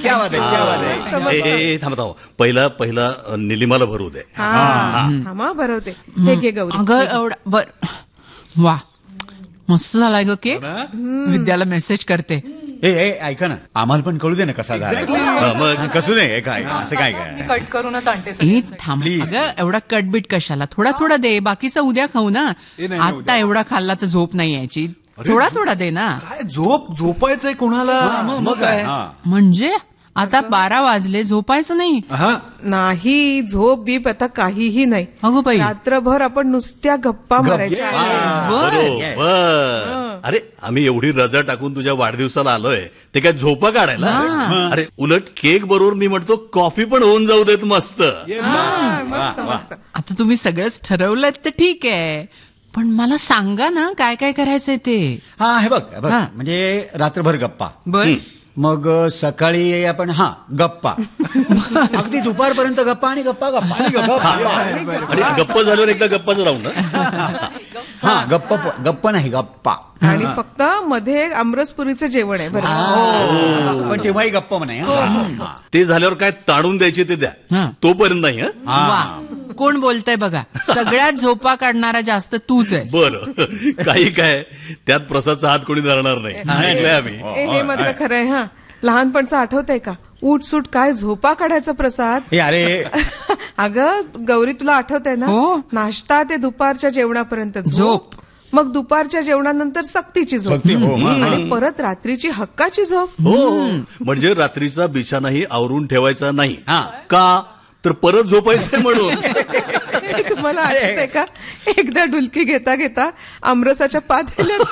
क्या बात आहे, क्या बात आहे. थांबा पहिला निलिमाला भरू दे. हा भरवते. हे घे गौरी. अगं एवढा बर. वा मस्त झालाय ग केक. विद्याला मेसेज करते. ऐका ना, आम्हाला पण कळू दे ना कसा झाला. मग कसू दे काय असं काय काय कट करूनच आणते. थांब अगं एवढा कटबीट कशाला, थोडा थोडा दे, बाकीचा उद्या खाऊ ना. आता एवढा खाल्ला तर झोप नाही यायची. थोडा थोडा दे ना. काय झोपायचंय कोणाला. मग काय म्हणजे आता 12 वाजले, झोपायचं नाही. नाही, झोप बीप आता काहीही नाही. अगो बाई, रात्रभर आपण नुसत्या गप्पा मारायच्या. बरोबर. अरे आम्ही एवढी रजा टाकून तुझ्या वाढदिवसाला आलोय, ते काय झोपा काढायला. अरे उलट केक बरोबर मी म्हणतो कॉफी पण होऊन जाऊ देत. मस्त मस्त मस्त. आता तुम्ही सगळंच ठरवलं तर ठीक आहे, पण मला सांगा ना काय काय करायचंय ते. हे बघ म्हणजे रात्रभर गप्पा, बर मग सकाळी आपण गप्पा, अगदी दुपारपर्यंत गप्पा आणि गप्पा गप्पा आणि आणि गप्पा झाल्यावर एकदा गप्पाच राहून ना. गप्प नाही गप्पा. आणि फक्त मध्ये आमरसपुरीचं जेवण आहे बरं. पण तेव्हाही गप्प म्हणे. ते झाल्यावर काय ताणून द्यायचे ते द्या, तोपर्यंत नाही. वा कोण बोलतय बघा. सगळ्यात झोपा काढणारा जास्त तूच आहे. बरं काही काय त्यात प्रसादचा हात कोणी धरणार नाही. आम्ही हे मात्र खरं आहे. लहानपणचं आठवतंय का, उठसूट काय झोपा काढायचा प्रसाद. अरे अगं गौरी तुला आठवतंय ना, नाश्ता ते दुपारच्या जेवणापर्यंत झोप, मग दुपारच्या जेवणानंतर सक्तीची झोप, आणि परत रात्रीची हक्काची झोप. म्हणजे रात्रीचा बिछानाही आवरून ठेवायचा नाही. का तर परत झोपायचंय म्हणून. तुम्हाला आठवतंय का, एकदा डुलकी घेता घेता आमरसाच्या पातेल्यात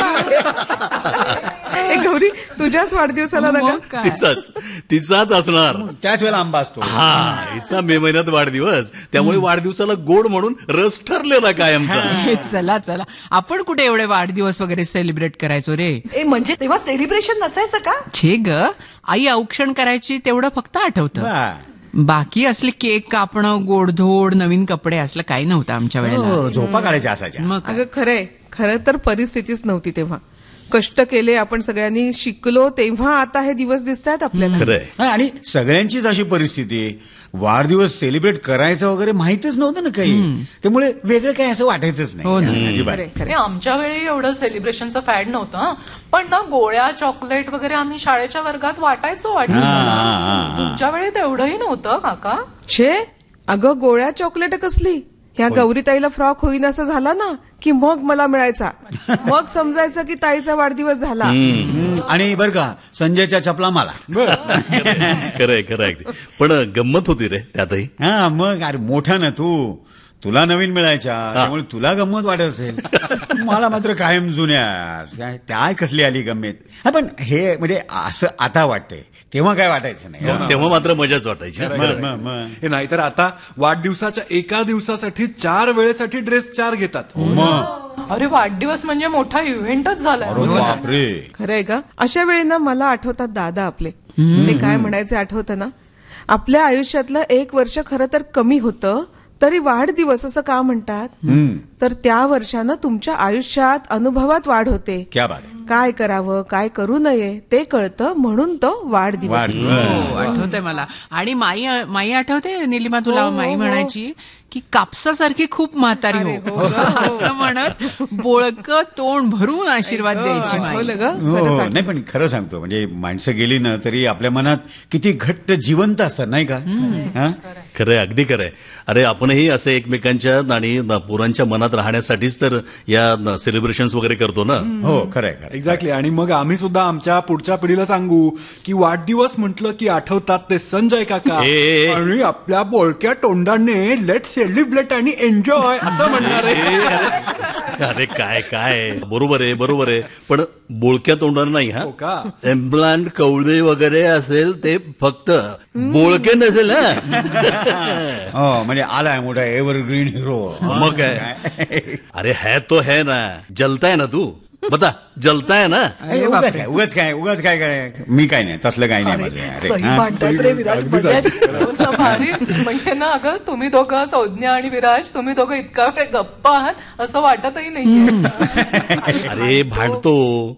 गौरी तुझ्याच वाढदिवसाला ना तिचाच असणार. त्याच वेळेला आंबा असतो. हिचा मे महिन्यात वाढदिवस, त्यामुळे वाढदिवसाला गोड म्हणून रस ठरलेला कायमचा. चला आपण कुठे एवढे वाढदिवस वगैरे सेलिब्रेट करायचो रे. म्हणजे तेव्हा सेलिब्रेशन नसायचं का. छे ग, आई औक्षण करायची तेवढं फक्त आठवतं. बाकी असले केक कापणं, गोडधोड, नवीन कपडे असलं काही नव्हतं आमच्या वेळेला. झोपा काढायच्या असायच्या. मग अगं खरं तर परिस्थितीच नव्हती तेव्हा. कष्ट केले आपण सगळ्यांनी, शिकलो तेव्हा आता हे दिवस दिसतात आपल्याला. आणि सगळ्यांचीच अशी परिस्थिती, वाढदिवस सेलिब्रेट करायचं वगैरे माहितच नव्हतं ना काही, त्यामुळे वेगळं काही असं वाटायचंच नाही. आमच्या वेळी एवढं सेलिब्रेशनचं फॅड नव्हतं, पण ना गोळ्या चॉकलेट वगैरे आम्ही शाळेच्या वर्गात वाटायचो वाढदिवसाला. तुमच्या वेळी तेवढंही नव्हतं काका. छे अगं गोळ्या चॉकलेट कसली. ह्या गौरीताईला फ्रॉक होईन असं झाला ना की मग मला मिळायचा, मग समजायचं की ताईचा वाढदिवस झाला. आणि बरं का संजयच्या चपला मला. खरंय पण गंमत होती रे त्यातही. मग अरे मोठा ना तुला नवीन मिळायच्या, त्यामुळे तुला गंमत वाटत असेल. मला मात्र कायम जुन्या त्या कसली आली गंमत. पण हे म्हणजे असं आता वाटतंय, तेव्हा काय वाटायचं नाही. तेव्हा मात्र मजाच वाटायची. नाहीतर आता वाढदिवसाच्या एका दिवसासाठी 4 वेळेसाठी ड्रेस 4 घेतात. अरे वाढदिवस म्हणजे मोठा इव्हेंटच झाला. खरंय का. अशा वेळी ना मला आठवतात दादा आपले. ते काय म्हणायचे आठवतं ना, आपल्या आयुष्यातलं 1 वर्ष खरं तर कमी होतं, तरी वाढदिवस असं का म्हणतात, तर त्या वर्षानं तुमच्या आयुष्यात अनुभवात वाढ होते. काय करावं काय करू नये ते कळतं, म्हणून तो वाढदिवस. आठवतंय मला. आणि माई आठवते निलिमा तुला. माई म्हणायची की कापसासारखी खूप म्हातारी हो असं म्हणत बोळकं तोंड भरून आशीर्वाद द्यायची. नाही पण खरं सांगतो, म्हणजे माणसं गेली ना तरी आपल्या मनात किती घट्ट जिवंत असतात नाही का. खरंय, अगदी खरंय. अरे आपणही असे एकमेकांच्या आणि पोरांच्या मनात राहण्यासाठीच तर या सेलिब्रेशन्स वगैरे करतो ना. हो खरंय. एक्झॅक्टली. आणि मग आम्ही सुद्धा आमच्या पुढच्या पिढीला सांगू की वाढदिवस म्हटलं की आठवतात ते संजय काका, आणि आपल्या बोलक्या तोंडाने लेट्स सेलिब्रेट आणि एन्जॉय असं म्हणणार आहे. अरे काय बरोबर आहे. पण बोळक्या तोंडाने नाही. का एम्प्लांट कवळे वगैरे असेल ते फक्त बोळके नसेल. म्हणजे आलाय मोठा एव्हरग्रीन हिरो. मग काय. अरे है तो है ना. जलताय ना तू, बता जलताय ना. उगाच काय मी काय नाही तसलं काही नाही. म्हणजे ना अगं तुम्ही दोघं संज्ञा आणि विराज, तुम्ही दोघं इतका वेळ गप्पा आहात असं वाटतही नाही. अरे भांडतो